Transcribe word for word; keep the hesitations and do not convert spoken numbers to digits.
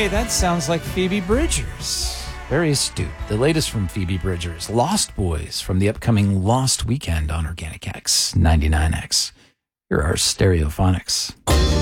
Hey, that sounds like Phoebe Bridgers. Very astute. The latest from Phoebe Bridgers, Lost Boys, from the upcoming Lost Weekend on Organic X ninety-nine X. Here are Stereophonics.